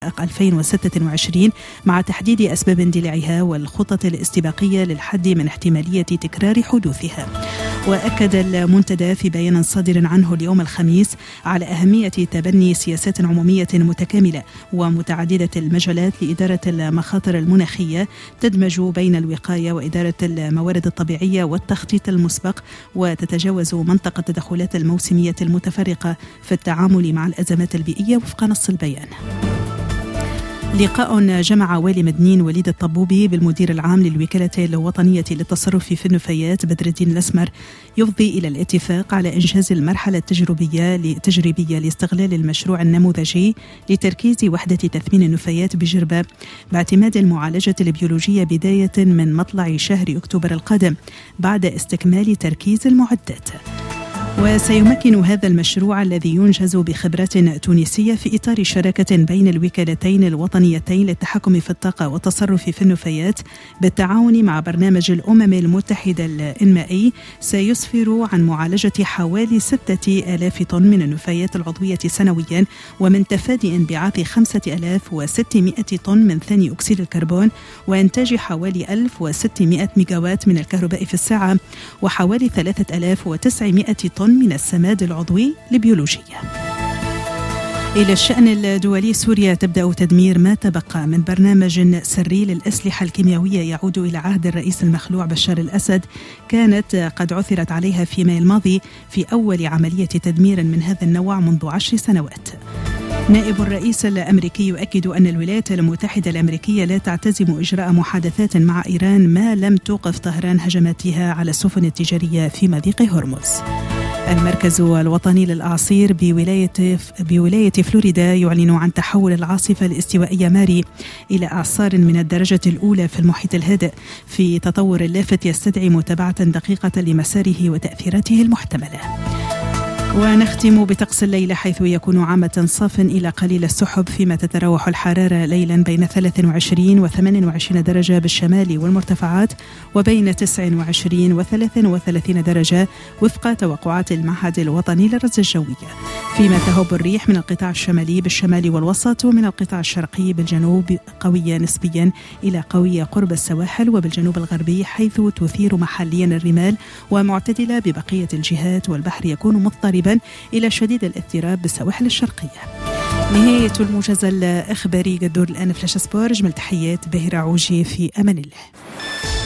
تحقق 2026 مع تحديد أسباب اندلاعها والخطط الاستباقية للحد من احتمالية تكرار حدوثها. وأكد المنتدى في بيان صادر عنه اليوم الخميس على أهمية تبني سياسات عمومية متكاملة ومتعددة المجالات لإدارة المخاطر المناخية تدمج بين الوقاية وإدارة الموارد الطبيعية والتخطيط المسبق، وتتجاوز منطقة التدخلات الموسمية المتفرقة في التعامل مع الأزمات البيئية وفق نص البيان. لقاء جمع والي مدنين وليد الطبوبي بالمدير العام للوكالة الوطنية للتصرف في النفايات بدر الدين الأسمر يفضي إلى الاتفاق على إنجاز المرحلة التجريبية لاستغلال المشروع النموذجي لتركيز وحدة تثمين النفايات بجربة باعتماد المعالجة البيولوجية بداية من مطلع شهر أكتوبر القادم بعد استكمال تركيز المعدات. وسيمكن هذا المشروع الذي ينجز بخبرات تونسية في إطار شراكة بين الوكالتين الوطنيتين للتحكم في الطاقة والتصرف في النفايات بالتعاون مع برنامج الأمم المتحدة الإنمائي، سيسفر عن معالجة حوالي 6000 طن من النفايات العضوية سنويا، ومن تفادي انبعاث 5600 طن من ثاني أكسيد الكربون، وإنتاج حوالي 1600 ميجاوات من الكهرباء في الساعة، وحوالي 3900 طن من السماد العضوي البيولوجي. إلى الشأن الدولي، سوريا تبدأ تدمير ما تبقى من برنامج سري للأسلحة الكيميائية يعود إلى عهد الرئيس المخلوع بشار الأسد، كانت قد عثرت عليها في ماي الماضي في أول عملية تدمير من هذا النوع منذ 10 سنوات. نائب الرئيس الأمريكي يؤكد أن الولايات المتحدة الأمريكية لا تعتزم إجراء محادثات مع إيران ما لم توقف طهران هجماتها على السفن التجارية في مضيق هرمز. المركز الوطني للأعاصير بولاية فلوريدا يعلن عن تحول العاصفة الاستوائية ماري إلى إعصار من الدرجة الأولى في المحيط الهادئ، في تطور لافت يستدعي متابعة دقيقة لمساره وتأثيراته المحتملة. ونختم بطقس الليلة، حيث يكون عامة صاف إلى قليل السحب، فيما تتراوح الحرارة ليلا بين 23 و 28 درجة بالشمال والمرتفعات، وبين 29 و 33 درجة وفق توقعات المعهد الوطني للرصد الجوي. فيما تهب الريح من القطاع الشمالي بالشمال والوسط، ومن القطاع الشرقي بالجنوب قوية نسبيا إلى قوية قرب السواحل، وبالجنوب الغربي حيث تثير محليا الرمال، ومعتدلة ببقية الجهات، والبحر يكون مضطربا إلى شديد الاضطراب بالسواحل الشرقية. نهاية الموجز الإخباري قد دور الآن فلاش سبور. جمل تحيات باهرة عوجي، في أمان الله.